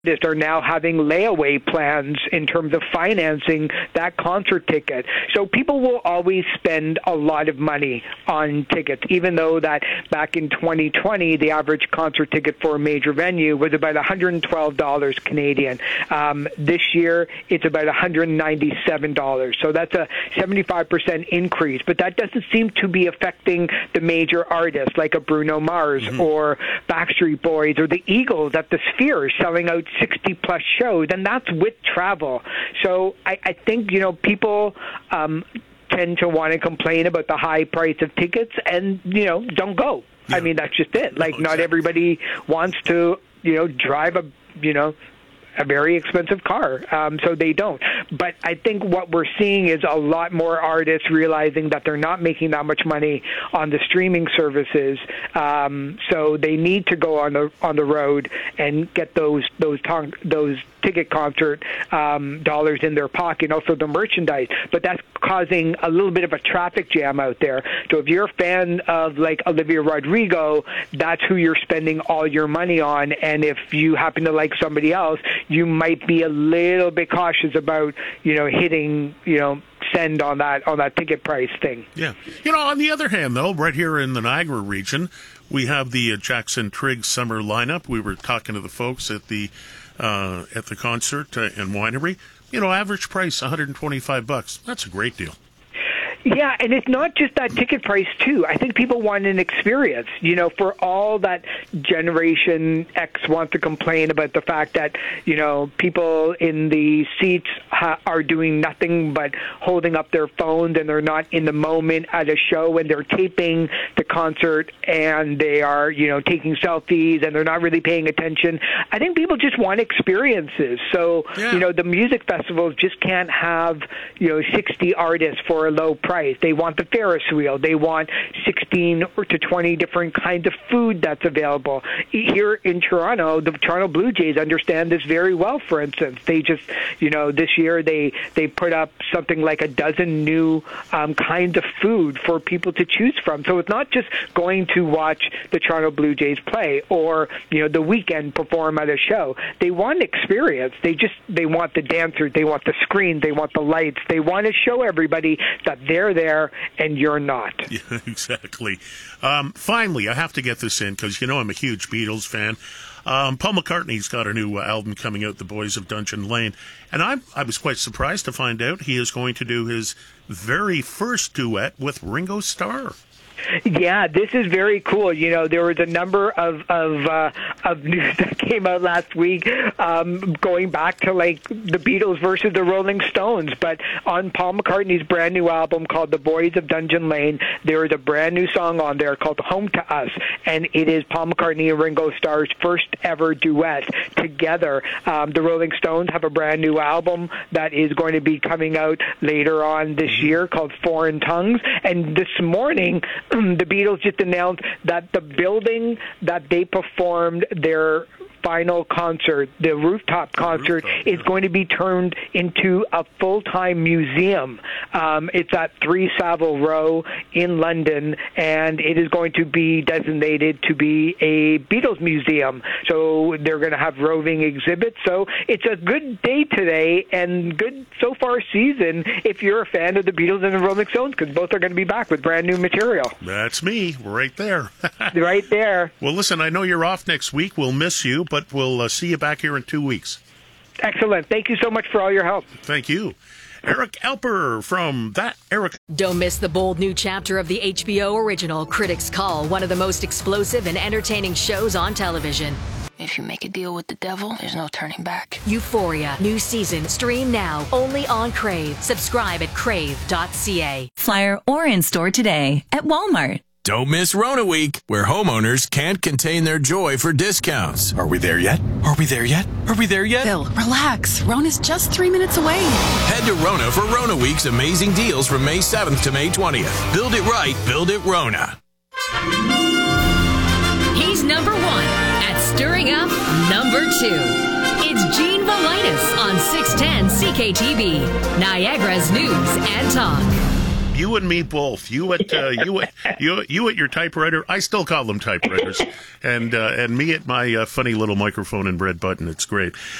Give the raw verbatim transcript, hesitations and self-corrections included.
are now having layaway plans in terms of financing that concert ticket. So people will always spend a lot of money on tickets, even though that back in twenty twenty, the average concert ticket for a major venue was about one hundred twelve dollars Canadian. Um, this year, it's about one hundred ninety-seven dollars. So that's a seventy-five percent increase. But that doesn't seem to be affecting the major artists like a Bruno Mars mm-hmm. or Backstreet Boys or the Eagles at the Sphere selling out sixty plus shows, and that's with travel. So I, I think, you know, people um, tend to want to complain about the high price of tickets and, you know, don't go. Yeah. I mean, that's just it. Like, no, not everybody wants to, you know, drive a, you know, a very expensive car, um, so they don't. But I think what we're seeing is a lot more artists realizing that they're not making that much money on the streaming services, um, so they need to go on the on the road and get those those ton- those ticket concert um, dollars in their pocket, and also the merchandise. But that's causing a little bit of a traffic jam out there. So if you're a fan of like Olivia Rodrigo, that's who you're spending all your money on. And if you happen to like somebody else, you might be a little bit cautious about, you know, hitting, you know, send on that on that ticket price thing. Yeah. You know, on the other hand, though, right here in the Niagara region, we have the uh, Jackson Trigg summer lineup. We were talking to the folks at the uh, at the concert uh, and winery. You know, average price one hundred twenty-five bucks. That's a great deal. Yeah, and it's not just that ticket price, too. I think people want an experience. You know, for all that Generation X wants to complain about the fact that, you know, people in the seats ha- are doing nothing but holding up their phones and they're not in the moment at a show and they're taping the concert and they are, you know, taking selfies and they're not really paying attention. I think people just want experiences. So, yeah. you know, the music festivals just can't have, you know, sixty artists for a low price. They want the Ferris wheel. They want sixteen to twenty different kinds of food that's available. Here in Toronto, the Toronto Blue Jays understand this very well, for instance. They just, you know, this year they, they put up something like a dozen new um, kinds of food for people to choose from. So it's not just going to watch the Toronto Blue Jays play or, you know, the Weeknd perform at a show. They want experience. They just, they want the dancers. They want the screen. They want the lights. They want to show everybody that they're there and you're not. Yeah, exactly. Um, finally, I have to get this in because, you know, I'm a huge Beatles fan. Um, Paul McCartney's got a new uh, album coming out, The Boys of Dungeon Lane. And I, I was quite surprised to find out he is going to do his very first duet with Ringo Starr. Yeah, this is very cool. You know, there was a number of of, uh, of news that came out last week um, going back to, like, the Beatles versus the Rolling Stones. But on Paul McCartney's brand new album called The Boys of Dungeon Lane, there is a brand new song on there called Home to Us. And it is Paul McCartney and Ringo Starr's first ever duet together. Um, the Rolling Stones have a brand new album that is going to be coming out later on this year called Foreign Tongues. And this morning, the Beatles just announced that the building that they performed their final concert, the rooftop concert, rooftop, yeah. is going to be turned into a full-time museum. Um, it's at three Savile Row in London, and it is going to be designated to be a Beatles museum. So they're going to have roving exhibits. So it's a good day today and good so far season if you're a fan of the Beatles and the Rolling Stones, because both are going to be back with brand new material. That's me, right there. Right there. Well, listen, I know you're off next week. We'll miss you, but we'll uh, see you back here in two weeks. Excellent. Thank you so much for all your help. Thank you. Eric Alper from That Eric. Don't miss the bold new chapter of the H B O original Critics' Call, one of the most explosive and entertaining shows on television. If you make a deal with the devil, there's no turning back. Euphoria, new season, stream now, only on Crave. Subscribe at crave dot c a. Flyer or in store today at Walmart. Don't miss Rona Week, where homeowners can't contain their joy for discounts. Are we there yet? Are we there yet? Are we there yet? Bill, relax. Rona's just three minutes away. Head to Rona for Rona Week's amazing deals from May seventh to May twentieth. Build it right, build it Rona. He's number one at Stirring Up number two. It's Gene Valitis on six ten C K T B, Niagara's News and Talk. You and me both. You at uh, you at you you at your typewriter. I still call them typewriters, and uh, and me at my uh, funny little microphone and red button. It's great.